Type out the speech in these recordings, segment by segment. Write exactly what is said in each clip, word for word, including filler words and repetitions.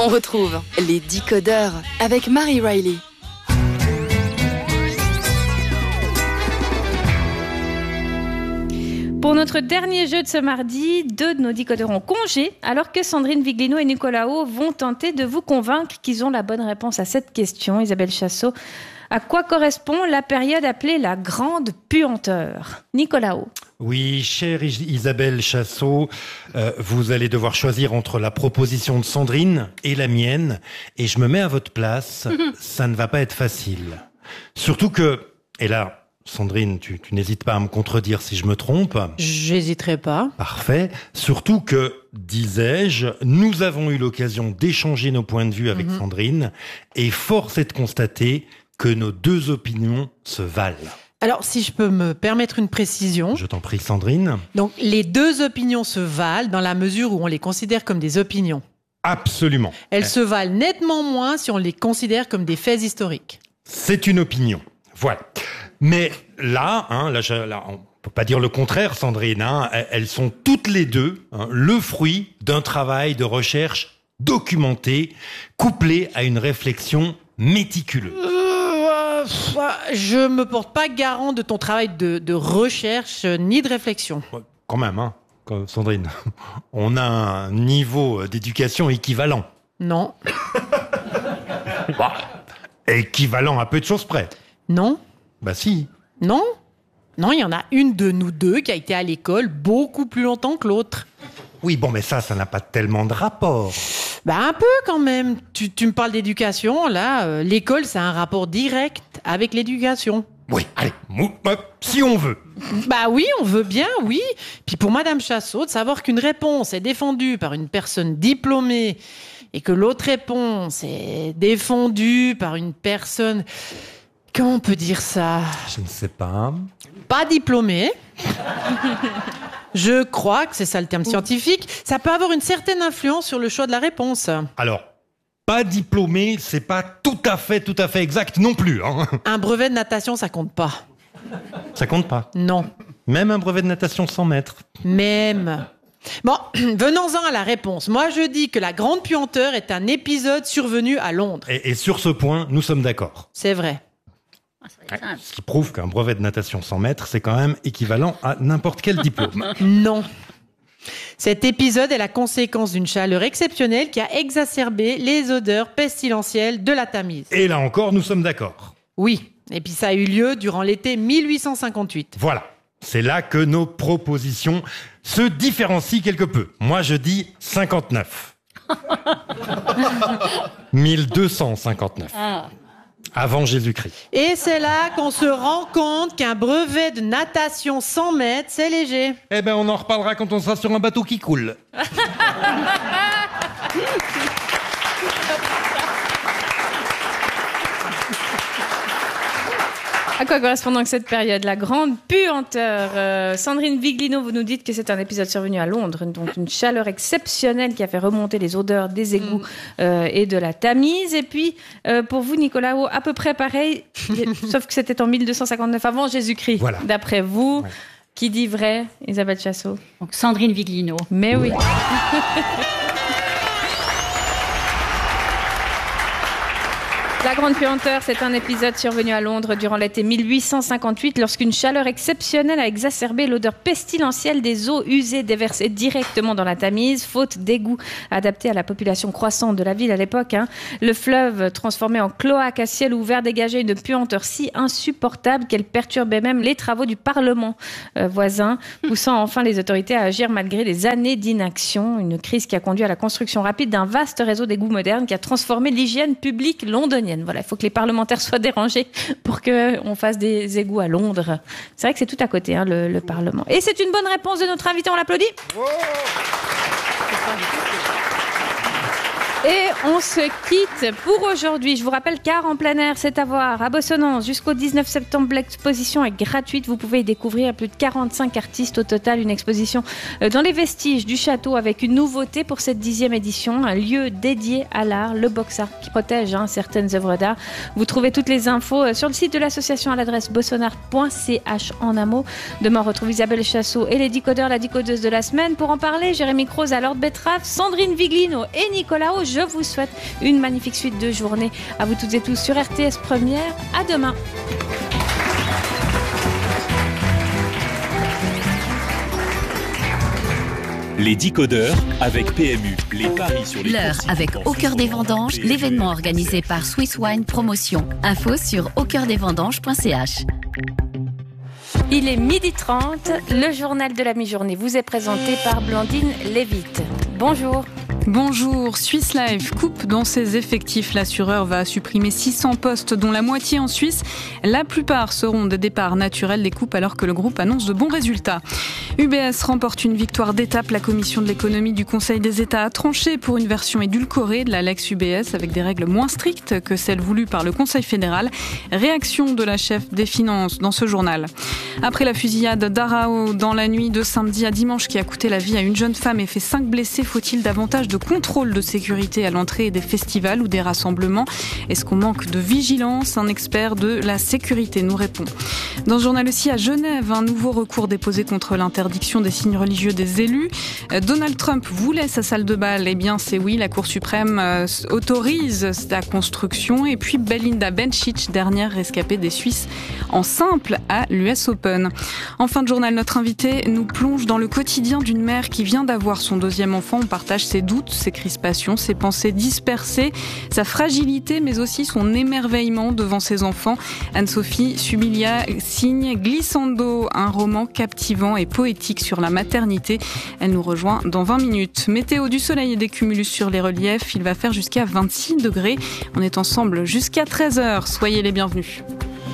On retrouve les décodeurs avec Marie Riley. Pour notre dernier jeu de ce mardi, deux de nos décodeurs ont congé, alors que Sandrine Viglino et Nicolas Haut vont tenter de vous convaincre qu'ils ont la bonne réponse à cette question. Isabelle Chassot, à quoi correspond la période appelée la Grande Puanteur ? Nicolas Haut. Oui, chère Isabelle Chassot, euh, vous allez devoir choisir entre la proposition de Sandrine et la mienne, et je me mets à votre place, ça ne va pas être facile. Surtout que, et là... Sandrine, tu, tu n'hésites pas à me contredire si je me trompe. J'hésiterai pas. Parfait. Surtout que, disais-je, nous avons eu l'occasion d'échanger nos points de vue avec mmh. Sandrine, et force est de constater que nos deux opinions se valent. Alors, si je peux me permettre une précision. Je t'en prie, Sandrine. Donc, les deux opinions se valent dans la mesure où on les considère comme des opinions. Absolument. Elles se valent nettement moins si on les considère comme des faits historiques. C'est une opinion. Voilà. Mais là, hein, là, je, là, on peut pas dire le contraire, Sandrine. Hein, elles sont toutes les deux hein, le fruit d'un travail de recherche documenté, couplé à une réflexion méticuleuse. Euh, je me porte pas garant de ton travail de, de recherche ni de réflexion. Quand même, hein, Sandrine. On a un niveau d'éducation équivalent. Non. Bah, équivalent à peu de choses près. Non. Bah si. Non. Non, il y en a une de nous deux qui a été à l'école beaucoup plus longtemps que l'autre. Oui, bon, mais ça, ça n'a pas tellement de rapport. Bah un peu quand même. Tu, tu me parles d'éducation, là, euh, l'école, c'est un rapport direct avec l'éducation. Oui, allez, mou, hop, si on veut. Bah oui, on veut bien, oui. Puis pour Madame Chassot, de savoir qu'une réponse est défendue par une personne diplômée et que l'autre réponse est défendue par une personne... Comment on peut dire ça ? Je ne sais pas. Pas diplômé. Je crois que c'est ça le terme scientifique. Ça peut avoir une certaine influence sur le choix de la réponse. Alors, pas diplômé, c'est pas tout à fait, tout à fait exact non plus. Hein. Un brevet de natation, ça compte pas. Ça compte pas ? Non. Même un brevet de natation cent mètres ? Même. Bon, venons-en à la réponse. Moi, je dis que la Grande Puanteur est un épisode survenu à Londres. Et, et sur ce point, nous sommes d'accord. C'est vrai. Ce qui prouve qu'un brevet de natation cent mètres, c'est quand même équivalent à n'importe quel diplôme. Non. Cet épisode est la conséquence d'une chaleur exceptionnelle qui a exacerbé les odeurs pestilentielles de la Tamise. Et là encore, nous sommes d'accord. Oui, et puis ça a eu lieu durant l'été mille huit cent cinquante-huit. Voilà, c'est là que nos propositions se différencient quelque peu. Moi, je dis cinquante-neuf. mille deux cent cinquante-neuf. Ah. Avant Jésus-Christ. Et c'est là qu'on se rend compte qu'un brevet de natation cent mètres, c'est léger. Eh ben, on en reparlera quand on sera sur un bateau qui coule. À quoi correspond donc cette période ? La Grande Puanteur. Euh, Sandrine Viglino, vous nous dites que c'est un épisode survenu à Londres, donc une chaleur exceptionnelle qui a fait remonter les odeurs des égouts euh, et de la Tamise. Et puis, euh, pour vous, Nicolas Haut, à peu près pareil, sauf que c'était en mille deux cent cinquante-neuf avant Jésus-Christ. Voilà. D'après vous, ouais. Qui dit vrai, Isabelle Chassot ? Donc Sandrine Viglino. Mais oui. La Grande Puanteur, c'est un épisode survenu à Londres durant l'été mille huit cent cinquante-huit lorsqu'une chaleur exceptionnelle a exacerbé l'odeur pestilentielle des eaux usées déversées directement dans la Tamise, faute d'égouts adaptés à la population croissante de la ville à l'époque. Hein. Le fleuve transformé en cloaque à ciel ouvert dégageait une puanteur si insupportable qu'elle perturbait même les travaux du Parlement euh, voisin, poussant enfin les autorités à agir malgré des années d'inaction. Une crise qui a conduit à la construction rapide d'un vaste réseau d'égouts modernes qui a transformé l'hygiène publique londonienne. Voilà, il faut que les parlementaires soient dérangés pour qu'on fasse des égouts à Londres. C'est vrai que c'est tout à côté, hein, le, le Parlement. Et c'est une bonne réponse de notre invité, on l'applaudit. Wow. Et on se quitte pour aujourd'hui. Je vous rappelle qu'Art en plein air, c'est à voir à Bossonnance jusqu'au dix-neuf septembre. L'exposition est gratuite. Vous pouvez y découvrir plus de quarante-cinq artistes au total. Une exposition dans les vestiges du château avec une nouveauté pour cette dixième édition. Un lieu dédié à l'art, le box art qui protège hein, certaines œuvres d'art. Vous trouvez toutes les infos sur le site de l'association à l'adresse bossonart point c h en un mot. Demain, on retrouve Isabelle Chassot et les décodeurs, la décodeuse de la semaine. Pour en parler, Jérémy Croze à Lord Betrave, Sandrine Viglino et Nicolas Haut. Je vous souhaite une magnifique suite de journée à vous toutes et tous sur R T S Première. À demain. Les décodeurs avec P M U. Les paris sur les L'heure avec Au cœur des vendanges, l'événement organisé par Swiss Wine Promotion. Info sur au cœur des vendanges point c h. Il est midi trente, le journal de la mi-journée vous est présenté par Blandine Lévite. Bonjour. Bonjour, Swiss Life coupe dans ses effectifs. L'assureur va supprimer six cents postes, dont la moitié en Suisse. La plupart seront des départs naturels des coupes alors que le groupe annonce de bons résultats. U B S remporte une victoire d'étape. La commission de l'économie du Conseil des États a tranché pour une version édulcorée de la Lex U B S avec des règles moins strictes que celles voulues par le Conseil fédéral. Réaction de la chef des finances dans ce journal. Après la fusillade d'Arao dans la nuit de samedi à dimanche qui a coûté la vie à une jeune femme et fait cinq blessés, faut-il davantage de contrôle de sécurité à l'entrée des festivals ou des rassemblements? Est-ce qu'on manque de vigilance? Un expert de la sécurité nous répond. Dans ce journal aussi, à Genève, un nouveau recours déposé contre l'interdiction des signes religieux des élus. Donald Trump voulait sa salle de bal. Eh bien, c'est oui, la Cour suprême autorise sa construction. Et puis Belinda Bencic, dernière rescapée des Suisses en simple à l'U S Open. En fin de journal, notre invité nous plonge dans le quotidien d'une mère qui vient d'avoir son deuxième enfant. On partage ses doutes, ses crispations, ses pensées dispersées, sa fragilité, mais aussi son émerveillement devant ses enfants. Anne-Sophie Subilia signe Glissando, un roman captivant et poétique sur la maternité. Elle nous rejoint dans vingt minutes. Météo, du soleil et des cumulus sur les reliefs. Il va faire jusqu'à vingt-six degrés. On est ensemble jusqu'à treize heures. Soyez les bienvenus.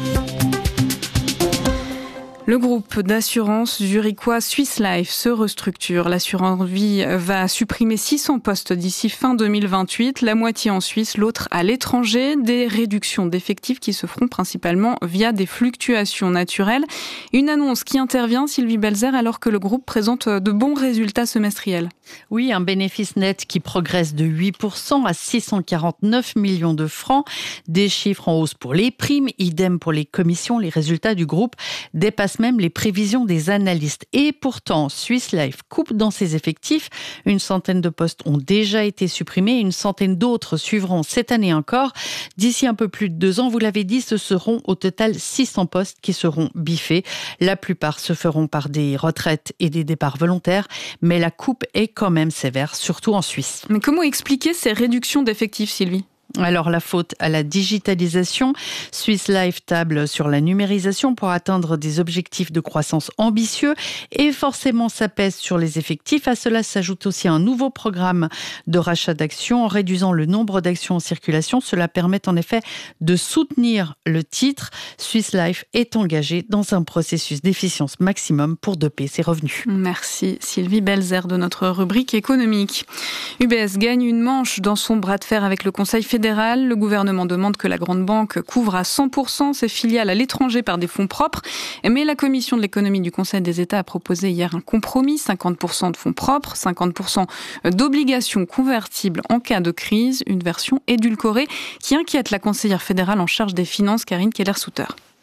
Le groupe d'assurance zurichois Swiss Life se restructure. L'assurance vie va supprimer six cents postes d'ici fin deux mille vingt-huit, la moitié en Suisse, l'autre à l'étranger. Des réductions d'effectifs qui se feront principalement via des fluctuations naturelles. Une annonce qui intervient, Sylvie Belzer, alors que le groupe présente de bons résultats semestriels. Oui, un bénéfice net qui progresse de huit pour cent à six cent quarante-neuf millions de francs. Des chiffres en hausse pour les primes, idem pour les commissions. Les résultats du groupe dépassent même les prévisions des analystes. Et pourtant, Swiss Life coupe dans ses effectifs. Une centaine de postes ont déjà été supprimés. Une centaine d'autres suivront cette année encore. D'ici un peu plus de deux ans, vous l'avez dit, ce seront au total six cents postes qui seront biffés. La plupart se feront par des retraites et des départs volontaires. Mais la coupe est quand même sévère, surtout en Suisse. Mais comment expliquer ces réductions d'effectifs, Sylvie ? Alors, la faute à la digitalisation. Swiss Life table sur la numérisation pour atteindre des objectifs de croissance ambitieux et forcément ça pèse sur les effectifs. À cela s'ajoute aussi un nouveau programme de rachat d'actions. En réduisant le nombre d'actions en circulation, cela permet en effet de soutenir le titre. Swiss Life est engagé dans un processus d'efficience maximum pour doper ses revenus. Merci Sylvie Belzer de notre rubrique économique. U B S gagne une manche dans son bras de fer avec le Conseil fédéral. Le gouvernement demande que la grande banque couvre à cent pour cent ses filiales à l'étranger par des fonds propres. Mais la commission de l'économie du Conseil des États a proposé hier un compromis, cinquante pour cent de fonds propres, cinquante pour cent d'obligations convertibles en cas de crise, une version édulcorée qui inquiète la conseillère fédérale en charge des finances, Karine Keller-Souter.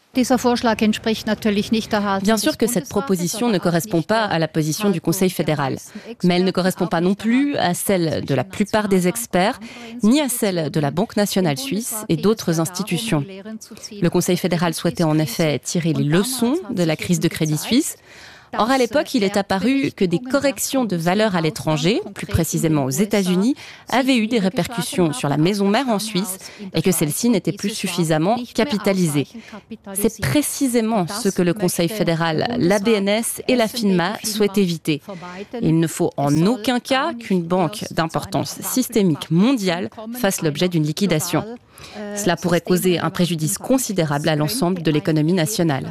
Bien sûr que cette proposition ne correspond pas à la position du Conseil fédéral, mais elle ne correspond pas non plus à celle de la plupart des experts, ni à celle de la Banque nationale suisse et d'autres institutions. Le Conseil fédéral souhaitait en effet tirer les leçons de la crise de Crédit Suisse. Or, à l'époque, il est apparu que des corrections de valeur à l'étranger, plus précisément aux États-Unis, avaient eu des répercussions sur la maison mère en Suisse et que celle-ci n'était plus suffisamment capitalisée. C'est précisément ce que le Conseil fédéral, la B N S et la FINMA souhaitent éviter. Il ne faut en aucun cas qu'une banque d'importance systémique mondiale fasse l'objet d'une liquidation. Cela pourrait causer un préjudice considérable à l'ensemble de l'économie nationale.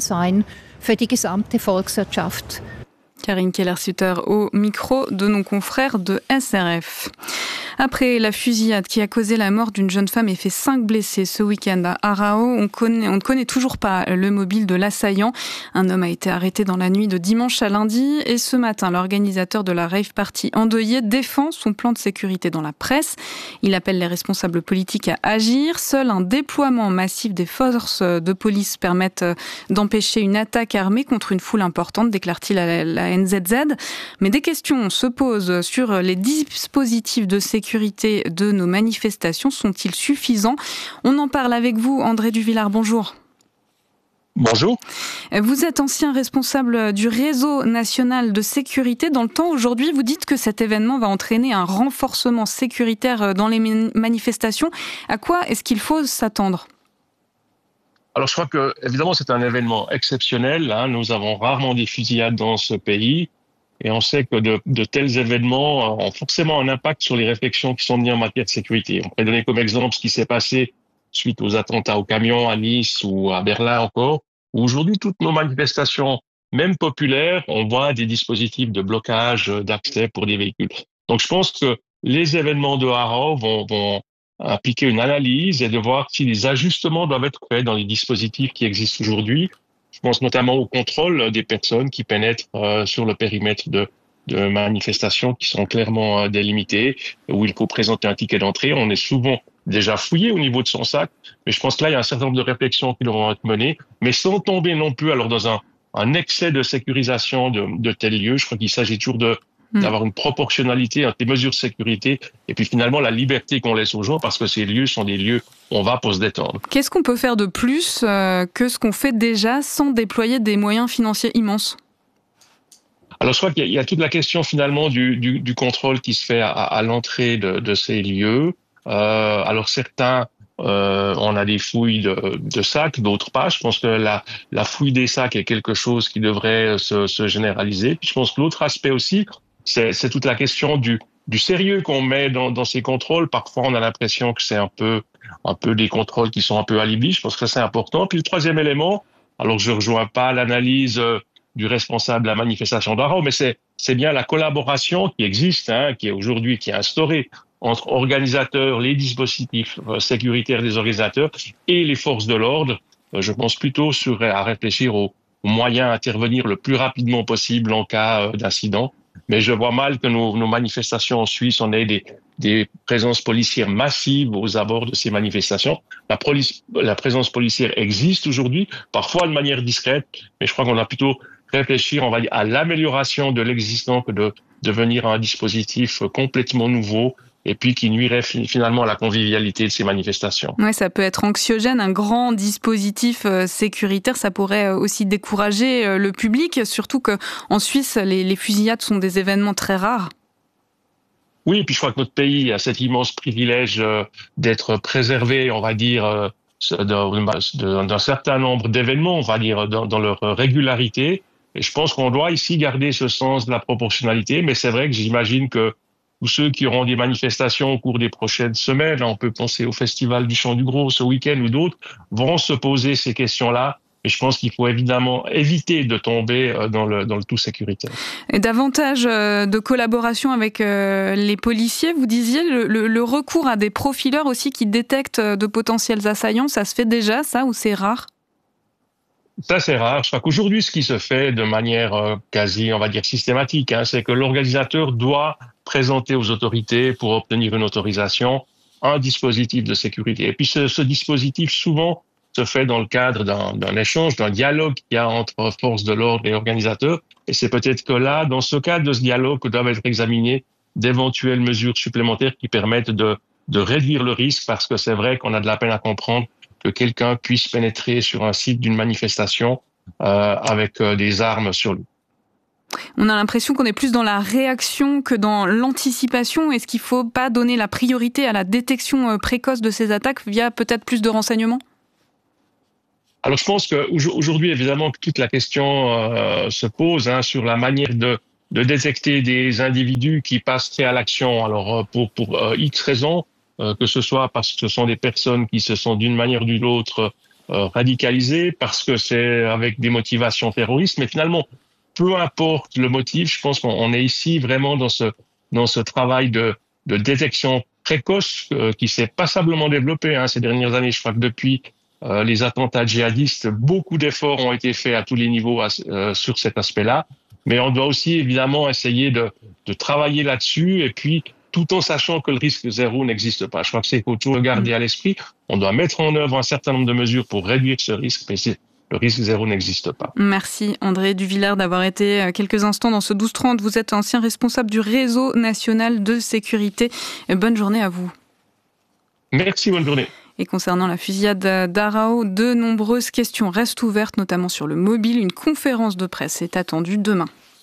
Karine Keller-Sutter au micro de nos confrères de S R F. Après la fusillade qui a causé la mort d'une jeune femme et fait cinq blessés ce week-end à Arao, on, connaît, on ne connaît toujours pas le mobile de l'assaillant. Un homme a été arrêté dans la nuit de dimanche à lundi et ce matin, l'organisateur de la rave party endeuillée défend son plan de sécurité dans la presse. Il appelle les responsables politiques à agir. Seul un déploiement massif des forces de police permette d'empêcher une attaque armée contre une foule importante, déclare-t-il à la N Z Z. Mais des questions se posent sur les dispositifs de sécurité sécurité de nos manifestations sont-ils suffisants ? On en parle avec vous, André Duvillard, bonjour. Bonjour. Vous êtes ancien responsable du réseau national de sécurité. Dans le temps, aujourd'hui, vous dites que cet événement va entraîner un renforcement sécuritaire dans les manifestations. À quoi est-ce qu'il faut s'attendre ? Alors, je crois que, évidemment, c'est un événement exceptionnel. Hein. Nous avons rarement des fusillades dans ce pays. Et on sait que de, de tels événements ont forcément un impact sur les réflexions qui sont menées en matière de sécurité. On peut donner comme exemple ce qui s'est passé suite aux attentats au camion à Nice ou à Berlin encore. Aujourd'hui, toutes nos manifestations, même populaires, on voit des dispositifs de blocage d'accès pour des véhicules. Donc, je pense que les événements de Harrow vont, vont impliquer une analyse et de voir si les ajustements doivent être faits dans les dispositifs qui existent aujourd'hui. Je pense notamment au contrôle des personnes qui pénètrent euh, sur le périmètre de, de manifestations qui sont clairement euh, délimitées, où il faut présenter un ticket d'entrée. On est souvent déjà fouillé au niveau de son sac, mais je pense que là, il y a un certain nombre de réflexions qui devront être menées, mais sans tomber non plus alors dans un, un excès de sécurisation de, de tels lieux. Je crois qu'il s'agit toujours de, mmh. d'avoir une proportionnalité entre les mesures de sécurité et puis finalement la liberté qu'on laisse aux gens, parce que ces lieux sont des lieux où on va pour se détendre. Qu'est-ce qu'on peut faire de plus euh, que ce qu'on fait déjà sans déployer des moyens financiers immenses ? Alors, je crois qu'il y a, il y a toute la question finalement du, du, du contrôle qui se fait à, à l'entrée de, de ces lieux. Euh, alors certains, euh, on a des fouilles de, de sacs, d'autres pas. Je pense que la, la fouille des sacs est quelque chose qui devrait se, se généraliser. Puis je pense que l'autre aspect aussi, c'est, c'est toute la question du, du sérieux qu'on met dans, dans ces contrôles. Parfois, on a l'impression que c'est un peu, un peu des contrôles qui sont un peu alibis. Je pense que c'est important. Puis le troisième élément, alors je ne rejoins pas l'analyse du responsable de la manifestation d'Harrow, mais c'est, c'est bien la collaboration qui existe, hein, qui est aujourd'hui, qui est instaurée entre organisateurs, les dispositifs sécuritaires des organisateurs et les forces de l'ordre. Je pense plutôt sur, à réfléchir aux, aux moyens d'intervenir le plus rapidement possible en cas d'incident. Mais je vois mal que nos, nos manifestations en Suisse, on ait des, des présences policières massives aux abords de ces manifestations. La, police, la présence policière existe aujourd'hui, parfois de manière discrète, mais je crois qu'on a plutôt réfléchir, on va dire, à l'amélioration de l'existant que de devenir un dispositif complètement nouveau et puis qui nuirait finalement à la convivialité de ces manifestations. Ouais, ça peut être anxiogène, un grand dispositif euh, sécuritaire, ça pourrait aussi décourager euh, le public, surtout qu'en Suisse, les, les fusillades sont des événements très rares. Oui, et puis je crois que notre pays a cet immense privilège euh, d'être préservé, on va dire, euh, d'un, d'un certain nombre d'événements, on va dire, dans, dans leur régularité. Et je pense qu'on doit ici garder ce sens de la proportionnalité, mais c'est vrai que j'imagine que tous ceux qui auront des manifestations au cours des prochaines semaines, on peut penser au Festival du Chant du Gros ce week-end ou d'autres, vont se poser ces questions-là. Et je pense qu'il faut évidemment éviter de tomber dans le, dans le tout sécuritaire. Et davantage de collaboration avec les policiers, vous disiez, le, le, le recours à des profileurs aussi qui détectent de potentiels assaillants, ça se fait déjà, ça, ou c'est rare ? Ça, c'est rare. Je crois qu'aujourd'hui, ce qui se fait de manière quasi, on va dire, systématique, hein, c'est que l'organisateur doit présenter aux autorités pour obtenir une autorisation un dispositif de sécurité. Et puis ce, ce dispositif, souvent, se fait dans le cadre d'un, d'un échange, d'un dialogue qu'il y a entre forces de l'ordre et organisateurs. Et c'est peut-être que là, dans ce cadre de ce dialogue, que doivent être examinées d'éventuelles mesures supplémentaires qui permettent de, de réduire le risque, parce que c'est vrai qu'on a de la peine à comprendre que quelqu'un puisse pénétrer sur un site d'une manifestation euh, avec euh, des armes sur lui. On a l'impression qu'on est plus dans la réaction que dans l'anticipation. Est-ce qu'il ne faut pas donner la priorité à la détection précoce de ces attaques via peut-être plus de renseignements ? Alors je pense qu'aujourd'hui, évidemment, que toute la question euh, se pose hein, sur la manière de, de détecter des individus qui passeraient à l'action. Alors pour, pour euh, X raisons, euh, que ce soit parce que ce sont des personnes qui se sont d'une manière ou d'une autre euh, radicalisées, parce que c'est avec des motivations terroristes, mais finalement, peu importe le motif, je pense qu'on est ici vraiment dans ce dans ce travail de de détection précoce euh, qui s'est passablement développé hein, ces dernières années. Je crois que depuis euh, les attentats djihadistes, beaucoup d'efforts ont été faits à tous les niveaux euh, sur cet aspect-là. Mais on doit aussi évidemment essayer de de travailler là-dessus et puis tout en sachant que le risque zéro n'existe pas. Je crois que c'est qu'il faut toujours garder à l'esprit. On doit mettre en œuvre un certain nombre de mesures pour réduire ce risque, mais c'est le risque zéro n'existe pas. Merci André Duvillers d'avoir été quelques instants dans ce douze trente. Vous êtes ancien responsable du réseau national de sécurité. Bonne journée à vous. Merci, bonne journée. Et concernant la fusillade d'Arao, de nombreuses questions restent ouvertes, notamment sur le mobile. Une conférence de presse est attendue demain.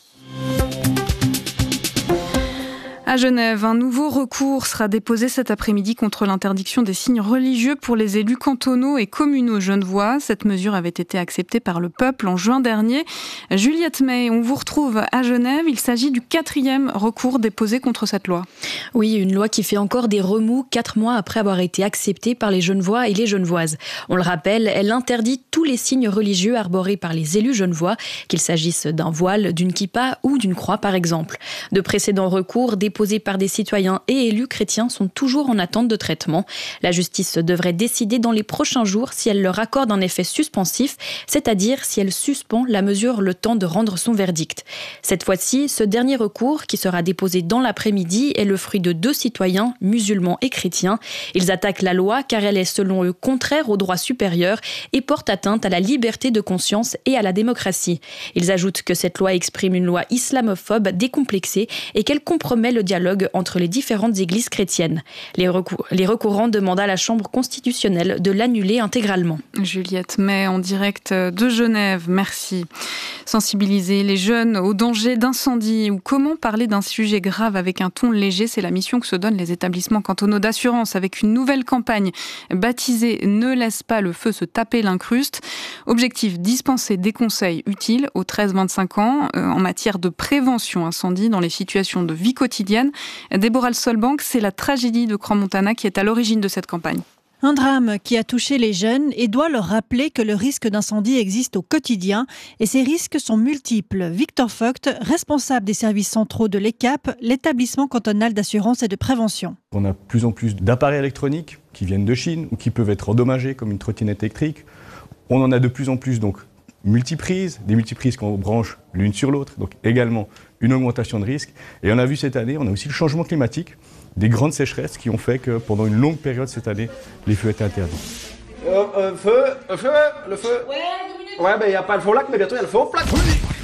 À Genève, un nouveau recours sera déposé cet après-midi contre l'interdiction des signes religieux pour les élus cantonaux et communaux genevois. Cette mesure avait été acceptée par le peuple en juin dernier. Juliette May, on vous retrouve à Genève. Il s'agit du quatrième recours déposé contre cette loi. Oui, une loi qui fait encore des remous quatre mois après avoir été acceptée par les Genevois et les Genevoises. On le rappelle, elle interdit tous les signes religieux arborés par les élus genevois, qu'il s'agisse d'un voile, d'une kippa ou d'une croix par exemple. De précédents recours déposés par des citoyens et élus chrétiens sont toujours en attente de traitement. La justice devrait décider dans les prochains jours si elle leur accorde un effet suspensif, c'est-à-dire si elle suspend la mesure le temps de rendre son verdict. Cette fois-ci, ce dernier recours, qui sera déposé dans l'après-midi, est le fruit de deux citoyens, musulmans et chrétiens. Ils attaquent la loi car elle est selon eux contraire au droit supérieur et porte atteinte à la liberté de conscience et à la démocratie. Ils ajoutent que cette loi exprime une loi islamophobe décomplexée et qu'elle compromet le dialogue entre les différentes églises chrétiennes. Les, recou- les recourants demandent à la Chambre constitutionnelle de l'annuler intégralement. Juliette May en direct de Genève, merci. Sensibiliser les jeunes aux dangers d'incendie ou comment parler d'un sujet grave avec un ton léger, c'est la mission que se donnent les établissements cantonaux d'assurance avec une nouvelle campagne baptisée « Ne laisse pas le feu se taper l'incruste ». Objectif, dispenser des conseils utiles aux treize vingt-cinq ans euh, en matière de prévention incendie dans les situations de vie quotidienne. Déborah Solbank, c'est la tragédie de Crans-Montana qui est à l'origine de cette campagne. Un drame qui a touché les jeunes et doit leur rappeler que le risque d'incendie existe au quotidien et ces risques sont multiples. Victor Vogt, responsable des services centraux de l'E C A P, l'établissement cantonal d'assurance et de prévention. On a de plus en plus d'appareils électroniques qui viennent de Chine ou qui peuvent être endommagés comme une trottinette électrique. On en a de plus en plus donc multiprises, des multiprises qu'on branche l'une sur l'autre, donc également une augmentation de risque. Et on a vu cette année, on a aussi le changement climatique, des grandes sécheresses qui ont fait que pendant une longue période cette année, les feux étaient interdits. Euh, euh, feu, euh, feu, le feu. Ouais, deux minutes. Ouais, ben il n'y a pas le faux lac, mais bientôt il y a le feu au plaque.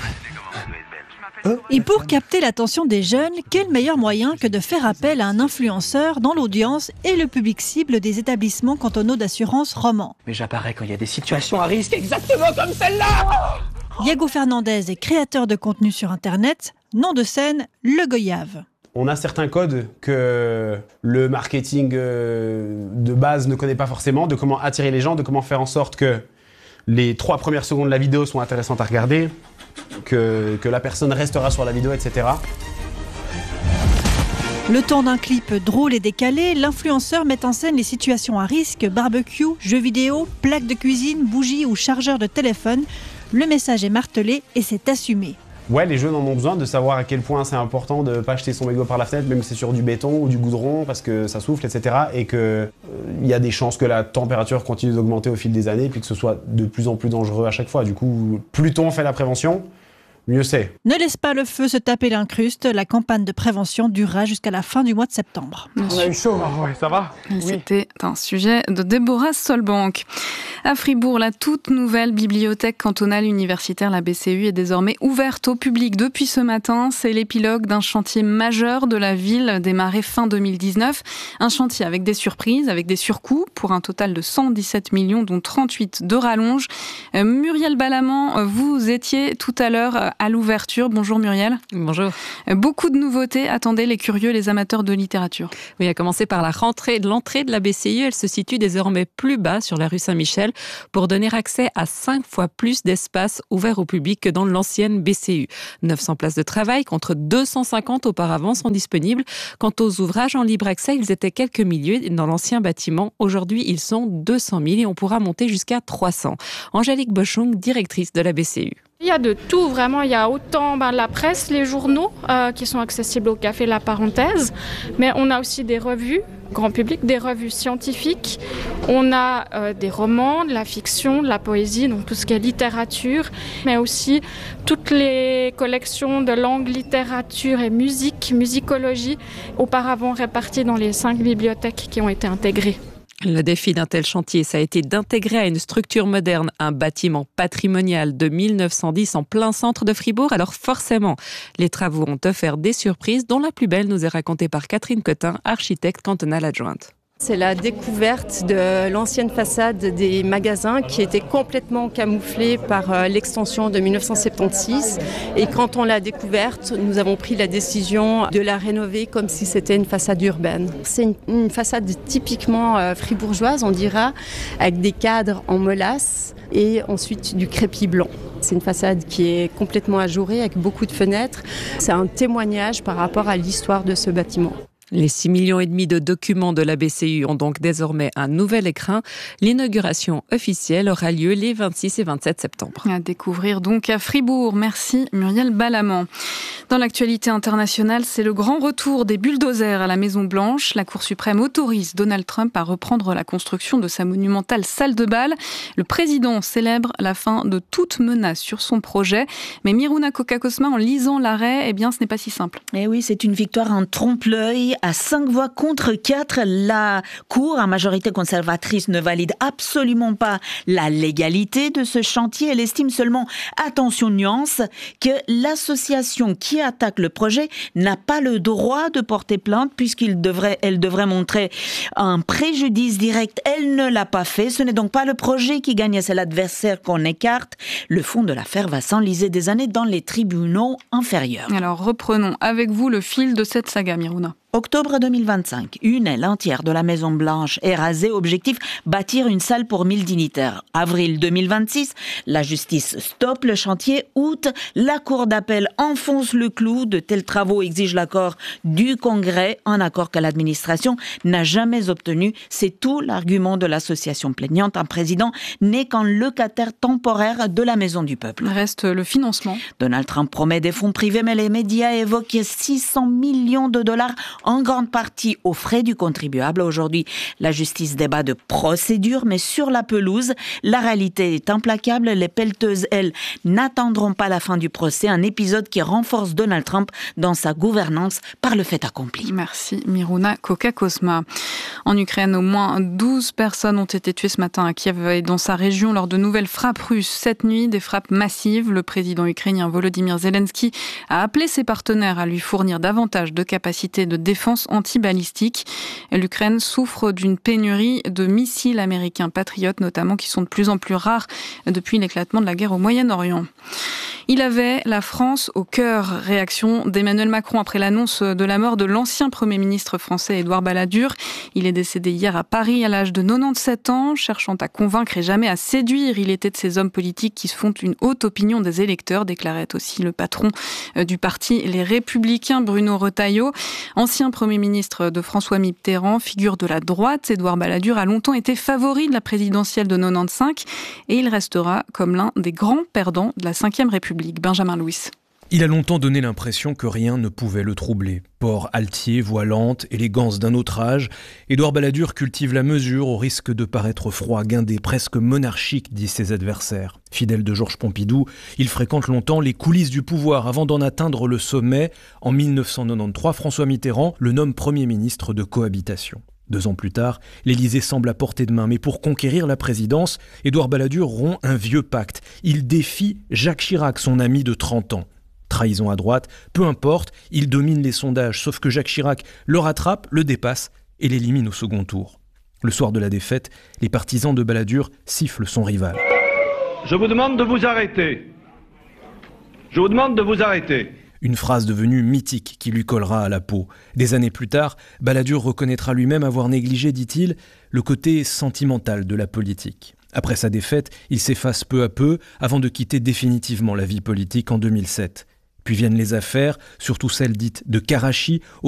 Et pour capter l'attention des jeunes, quel meilleur moyen que de faire appel à un influenceur dans l'audience et le public cible des établissements cantonaux d'assurance romans. Mais j'apparais quand il y a des situations à risque exactement comme celle-là. Diego Fernandez est créateur de contenu sur Internet, nom de scène, Le Goyave. On a certains codes que le marketing de base ne connaît pas forcément, de comment attirer les gens, de comment faire en sorte que les trois premières secondes de la vidéo sont intéressantes à regarder, que, que la personne restera sur la vidéo, et cetera. Le temps d'un clip drôle et décalé, l'influenceur met en scène les situations à risque, barbecue, jeux vidéo, plaques de cuisine, bougies ou chargeurs de téléphone. Le message est martelé et c'est assumé. Ouais, les jeunes en ont besoin de savoir à quel point c'est important de ne pas jeter son mégot par la fenêtre, même si c'est sur du béton ou du goudron, parce que ça souffle, et cetera. Et qu'il euh, y a des chances que la température continue d'augmenter au fil des années, puis que ce soit de plus en plus dangereux à chaque fois. Du coup, plus tôt on fait la prévention, mieux c'est. Ne laisse pas le feu se taper l'incruste. La campagne de prévention durera jusqu'à la fin du mois de septembre. On a eu chaud, hein. Ouais, ça va. C'était oui. un sujet de Déborah Solbank. À Fribourg, la toute nouvelle bibliothèque cantonale universitaire, la B C U, est désormais ouverte au public depuis ce matin. C'est l'épilogue d'un chantier majeur de la ville démarré fin deux mille dix-neuf. Un chantier avec des surprises, avec des surcoûts pour un total de cent dix-sept millions, dont trente-huit de rallonge. Euh, Muriel Balamant, vous étiez tout à l'heure à l'ouverture. Bonjour Muriel. Bonjour. Euh, beaucoup de nouveautés attendaient les curieux, les amateurs de littérature. Oui, à commencer par la rentrée, l'entrée de la B C U. Elle se situe désormais plus bas sur la rue Saint-Michel, pour donner accès à cinq fois plus d'espaces ouverts au public que dans l'ancienne B C U. neuf cents places de travail contre deux cent cinquante auparavant sont disponibles. Quant aux ouvrages en libre accès, ils étaient quelques milliers dans l'ancien bâtiment. Aujourd'hui, ils sont deux cent mille et on pourra monter jusqu'à trois cents. Angélique Boschung, directrice de la B C U. Il y a de tout, vraiment. Il y a autant ben, la presse, les journaux euh, qui sont accessibles au Café La Parenthèse, mais on a aussi des revues, grand public, des revues scientifiques. On a euh, des romans, de la fiction, de la poésie, donc tout ce qui est littérature, mais aussi toutes les collections de langue, littérature et musique, musicologie, auparavant réparties dans les cinq bibliothèques qui ont été intégrées. Le défi d'un tel chantier, ça a été d'intégrer à une structure moderne un bâtiment patrimonial de mille neuf cent dix en plein centre de Fribourg. Alors forcément, les travaux ont offert des surprises, dont la plus belle nous est racontée par Catherine Cotin, architecte cantonale adjointe. C'est la découverte de l'ancienne façade des magasins qui était complètement camouflée par l'extension de mille neuf cent soixante-seize. Et quand on l'a découverte, nous avons pris la décision de la rénover comme si c'était une façade urbaine. C'est une, une façade typiquement fribourgeoise, on dira, avec des cadres en molasse et ensuite du crépi blanc. C'est une façade qui est complètement ajourée avec beaucoup de fenêtres. C'est un témoignage par rapport à l'histoire de ce bâtiment. Les six millions et demi de documents de la B C U ont donc désormais un nouvel écrin. L'inauguration officielle aura lieu les vingt-six et vingt-sept septembre. À découvrir donc à Fribourg. Merci Muriel Balamant. Dans l'actualité internationale, c'est le grand retour des bulldozers à la Maison-Blanche. La Cour suprême autorise Donald Trump à reprendre la construction de sa monumentale salle de bal. Le président célèbre la fin de toute menace sur son projet. Mais Miruna Kokakosma, en lisant l'arrêt, eh bien, ce n'est pas si simple. Eh oui, c'est une victoire en trompe-l'œil. À cinq voix contre quatre, la Cour, à majorité conservatrice, ne valide absolument pas la légalité de ce chantier. Elle estime seulement, attention nuance, que l'association qui attaque le projet n'a pas le droit de porter plainte puisqu'elle devrait, elle devrait montrer un préjudice direct. Elle ne l'a pas fait. Ce n'est donc pas le projet qui gagne, c'est l'adversaire qu'on écarte. Le fond de l'affaire va s'enliser des années dans les tribunaux inférieurs. Alors reprenons avec vous le fil de cette saga, Miruna. Octobre deux mille vingt-cinq, une aile entière de la Maison-Blanche est rasée. Objectif, bâtir une salle pour mille dignitaires. Avril deux mille vingt-six, la justice stoppe le chantier. Août, la Cour d'appel enfonce le clou. De tels travaux exigent l'accord du Congrès, un accord que l'administration n'a jamais obtenu. C'est tout l'argument de l'association plaignante. Un président n'est qu'un locataire temporaire de la Maison du Peuple. Reste le financement. Donald Trump promet des fonds privés, mais les médias évoquent six cents millions de dollars en grande partie aux frais du contribuable. Aujourd'hui, la justice débat de procédure, mais sur la pelouse, la réalité est implacable. Les pelleteuses, elles, n'attendront pas la fin du procès. Un épisode qui renforce Donald Trump dans sa gouvernance par le fait accompli. Merci Miruna Kokakosma. En Ukraine, au moins douze personnes ont été tuées ce matin à Kiev et dans sa région lors de nouvelles frappes russes. Cette nuit, des frappes massives. Le président ukrainien Volodymyr Zelensky a appelé ses partenaires à lui fournir davantage de capacités de défense antibalistique. L'Ukraine souffre d'une pénurie de missiles américains Patriot, notamment, qui sont de plus en plus rares depuis l'éclatement de la guerre au Moyen-Orient. Il avait la France au cœur. Réaction d'Emmanuel Macron après l'annonce de la mort de l'ancien Premier ministre français Édouard Balladur. Il est décédé hier à Paris à l'âge de quatre-vingt-dix-sept ans. Cherchant à convaincre et jamais à séduire, il était de ces hommes politiques qui se font une haute opinion des électeurs, déclarait aussi le patron du parti Les Républicains, Bruno Retailleau. Ancien Premier ministre de François Mitterrand, figure de la droite, Édouard Balladur a longtemps été favori de la présidentielle de quatre-vingt-quinze et il restera comme l'un des grands perdants de la cinquième République. Benjamin Louis. Il a longtemps donné l'impression que rien ne pouvait le troubler. Port altier, voix lente, élégance d'un autre âge, Édouard Balladur cultive la mesure au risque de paraître froid, guindé, presque monarchique, disent ses adversaires. Fidèle de Georges Pompidou, il fréquente longtemps les coulisses du pouvoir avant d'en atteindre le sommet. En mille neuf cent quatre-vingt-treize, François Mitterrand le nomme Premier ministre de cohabitation. Deux ans plus tard, l'Élysée semble à portée de main, mais pour conquérir la présidence, Édouard Balladur rompt un vieux pacte. Il défie Jacques Chirac, son ami de trente ans. Trahison à droite, peu importe, il domine les sondages, sauf que Jacques Chirac le rattrape, le dépasse et l'élimine au second tour. Le soir de la défaite, les partisans de Balladur sifflent son rival. Je vous demande de vous arrêter. Je vous demande de vous arrêter. Une phrase devenue mythique qui lui collera à la peau. Des années plus tard, Balladur reconnaîtra lui-même avoir négligé, dit-il, le côté sentimental de la politique. Après sa défaite, il s'efface peu à peu avant de quitter définitivement la vie politique en deux mille sept. Puis viennent les affaires, surtout celles dites de Karachi,